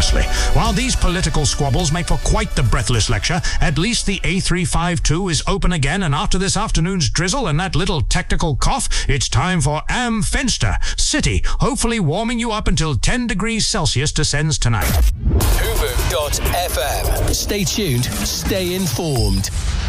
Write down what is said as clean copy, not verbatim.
honestly. While these political squabbles make for quite the breathless lecture, at least the A352 is open again, and after this afternoon's drizzle and that little technical cough, it's time for Am Fenster City, hopefully warming you up until 10 degrees Celsius descends tonight. Fubu.fm. Stay tuned, stay informed.